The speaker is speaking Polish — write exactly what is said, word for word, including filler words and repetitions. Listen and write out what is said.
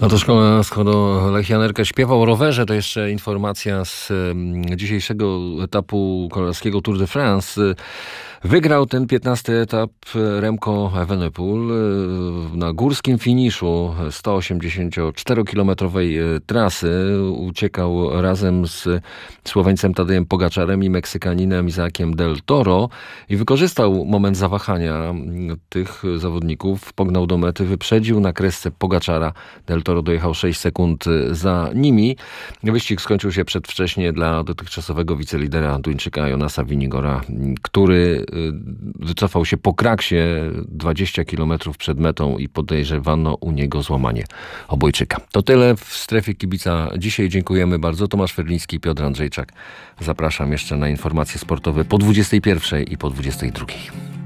A to szkoda, skoro Lech Janerka śpiewał o rowerze, to jeszcze informacja z um, dzisiejszego etapu kolarskiego Tour de France. Wygrał ten piętnasty etap Remco Evenepoel na górskim finiszu sto osiemdziesięcioczterokilometrowej trasy. Uciekał razem z Słoweńcem Tadejem Pogaczarem i Meksykaninem Isaakiem Del Toro i wykorzystał moment zawahania tych zawodników. Pognał do mety, wyprzedził na kresce Pogaczara. Del Toro dojechał sześć sekund za nimi. Wyścig skończył się przedwcześnie dla dotychczasowego wicelidera Duńczyka Jonasa Vinigora, który wycofał się po kraksie dwadzieścia kilometrów przed metą i podejrzewano u niego złamanie obojczyka. To tyle w strefie kibica dzisiaj. Dziękujemy bardzo. Tomasz Ferliński, Piotr Andrzejczak. Zapraszam jeszcze na informacje sportowe po dwudziestej pierwszej i po dwudziestej drugiej.